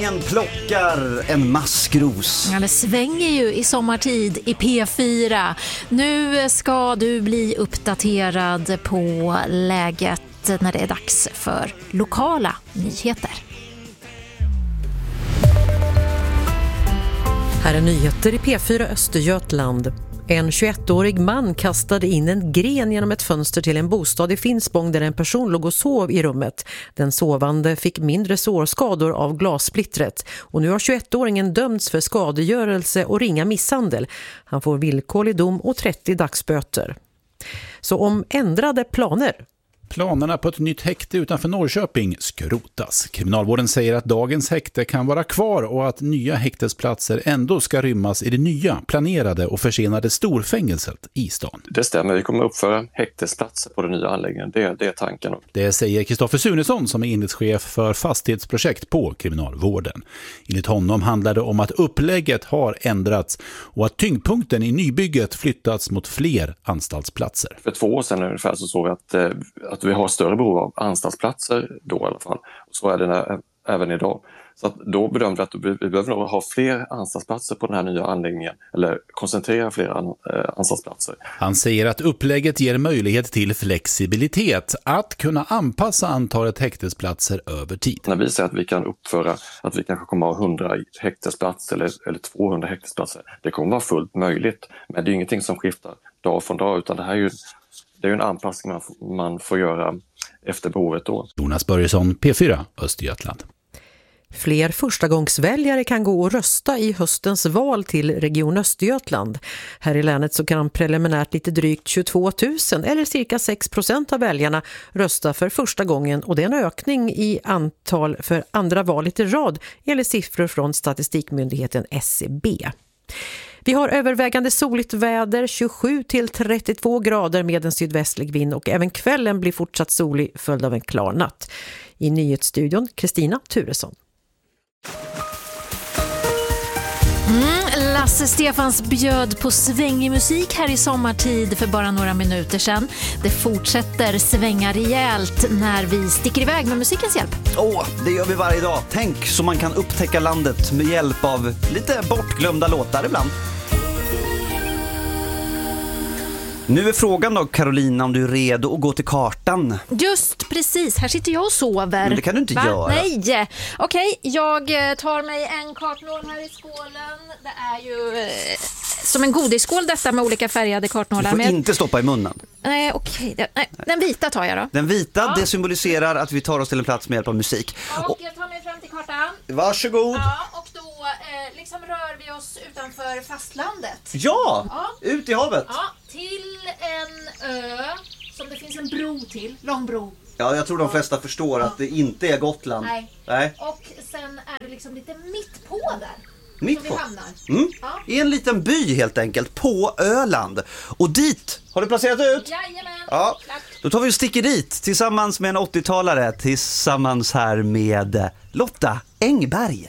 Ingen plockar en maskros. Ja, det svänger ju i sommartid i P4. Nu ska du bli uppdaterad på läget när det är dags för lokala nyheter. Här är nyheter i P4 Östergötland. En 21-årig man kastade in en gren genom ett fönster till en bostad i Finspång där en person låg och sov i rummet. Den sovande fick mindre sårskador av glassplittret och nu har 21-åringen dömts för skadegörelse och ringa misshandel. Han får villkorlig dom och 30 dagsböter. Så om ändrade planer. Planerna på ett nytt häkte utanför Norrköping skrotas. Kriminalvården säger att dagens häkte kan vara kvar och att nya häktesplatser ändå ska rymmas i det nya, planerade och försenade storfängelset i stan. Det stämmer, vi kommer uppföra häktesplatser på den nya anläggningen. Det är tanken. Det säger Kristoffer Sunesson som är enhetschef för fastighetsprojekt på Kriminalvården. Enligt honom handlar det om att upplägget har ändrats och att tyngdpunkten i nybygget flyttats mot fler anstaltsplatser. För 2 år sedan ungefär så såg vi att vi har större behov av anstaltsplatser då i alla fall. Och så är det även idag. Så att då bedömde vi att vi behöver nog ha fler anstaltsplatser på den här nya anläggningen eller koncentrera fler anstaltsplatser. Han säger att upplägget ger möjlighet till flexibilitet att kunna anpassa antalet häktesplatser över tid. När vi säger att vi kan uppföra att vi kanske kommer att ha 100 häktesplatser eller 200 häktesplatser, det kommer vara fullt möjligt. Men det är ju ingenting som skiftar dag från dag utan det är ju en anpassning man får göra efter behovet då. Jonas Börjesson, P4, Östergötland. Fler förstagångsväljare kan gå och rösta i höstens val till Region Östergötland. Här i länet så kan preliminärt lite drygt 22 000 eller cirka 6% av väljarna rösta för första gången och det är en ökning i antal för andra valet i rad enligt siffror från statistikmyndigheten SCB. Vi har övervägande soligt väder, 27-32 grader med en sydvästlig vind och även kvällen blir fortsatt solig följd av en klar natt. I nyhetsstudion Kristina Turesson. Lasse Stefans bjöd på svängig musik här i sommartid för bara några minuter sedan. Det fortsätter svänga rejält när vi sticker iväg med musikens hjälp. Det gör vi varje dag. Tänk så man kan upptäcka landet med hjälp av lite bortglömda låtar ibland. Nu är frågan då, Carolina, om du är redo att gå till kartan. Just precis, här sitter jag och sover. Men det kan du inte göra. Nej, okej, jag tar mig en kartnål här i skålen. Det är ju som en godisskål detta med olika färgade kartnålar. Du får inte stoppa i munnen. Nej, okej. Den vita tar jag då. Den vita, det symboliserar att vi tar oss till en plats med hjälp av musik. Och jag tar mig fram till kartan. Varsågod. Ja, och då liksom rör vi oss utanför fastlandet. Ja, ut i havet. Ja, till en ö som det finns en bro till, lång bro. Ja, jag tror de flesta förstår att det inte är Gotland. Nej. Och sen är det liksom lite mitt på där. Mitt på? Ja. I en liten by helt enkelt, på Öland. Och dit, har du placerat ut? Jajamän. Ja, då tar vi och sticker dit tillsammans med en 80-talare. Tillsammans här med Lotta Engberg.